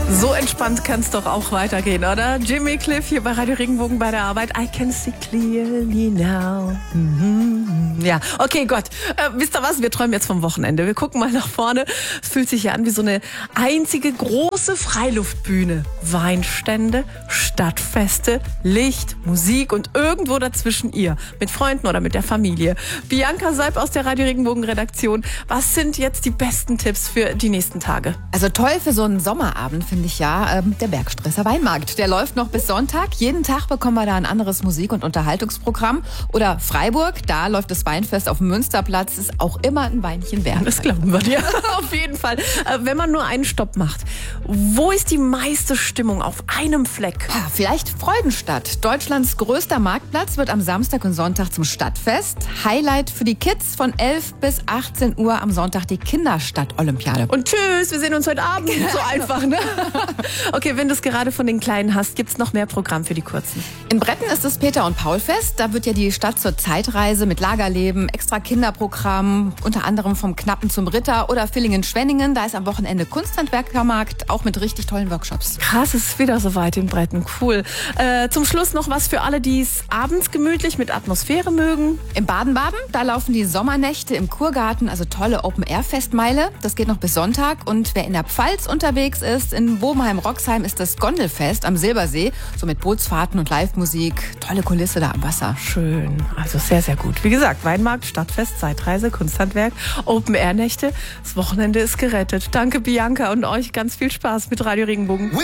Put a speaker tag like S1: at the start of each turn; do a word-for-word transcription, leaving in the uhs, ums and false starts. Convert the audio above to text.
S1: So entspannt kann es doch auch weitergehen, oder? Jimmy Cliff hier bei Radio Regenbogen bei der Arbeit. I can see clearly now. Mhm. Ja, okay, Gott. Äh, wisst ihr was? Wir träumen jetzt vom Wochenende. Wir gucken mal nach vorne. Es fühlt sich ja an wie so eine einzige große Freiluftbühne. Weinstände, Stadtfeste, Licht, Musik und irgendwo dazwischen ihr. Mit Freunden oder mit der Familie. Bianca Seib aus der Radio Regenbogen Redaktion. Was sind jetzt die besten Tipps für die nächsten Tage?
S2: Also toll für so einen Sommerabend finde ich ja ähm, der Bergstresser Weinmarkt. Der läuft noch bis Sonntag. Jeden Tag bekommen wir da ein anderes Musik- und Unterhaltungsprogramm. Oder Freiburg, da läuft das Weinfest auf dem Münsterplatz. Ist auch immer ein Weinchen wert.
S1: Das glauben wir dir. Auf jeden Fall. Äh, wenn man nur einen Stopp macht, wo ist die meiste Stimmung auf einem Fleck?
S2: Ja, vielleicht Freudenstadt. Deutschlands größter Marktplatz wird am Samstag und Sonntag zum Stadtfest. Highlight für die Kids von elf bis achtzehn Uhr am Sonntag die Kinderstadt-Olympiade.
S1: Und tschüss, wir sehen uns heute Abend. So einfach, ne? Okay, wenn du es gerade von den Kleinen hast, gibt's noch mehr Programm für die Kurzen.
S2: In Bretten ist das Peter- und Paul-Fest. Da wird ja die Stadt zur Zeitreise mit Lagerleben, extra Kinderprogramm, unter anderem vom Knappen zum Ritter oder Villingen-Schwenningen. Da ist am Wochenende Kunsthandwerkermarkt, auch mit richtig tollen Workshops.
S1: Krass, es ist wieder soweit in Bretten. Cool. Äh, zum Schluss noch was für alle, die es abends gemütlich mit Atmosphäre mögen.
S2: Im Baden-Baden, da laufen die Sommernächte im Kurgarten, also tolle Open-Air-Festmeile. Das geht noch bis Sonntag. Und wer in der Pfalz unterwegs ist, in Bobenheim-Roxheim ist das Gondelfest am Silbersee, so mit Bootsfahrten und Live-Musik. Tolle Kulisse da am Wasser.
S1: Schön, also sehr, sehr gut. Wie gesagt, Weinmarkt, Stadtfest, Zeitreise, Kunsthandwerk, Open-Air-Nächte. Das Wochenende ist gerettet. Danke, Bianca, und euch ganz viel Spaß mit Radio Regenbogen.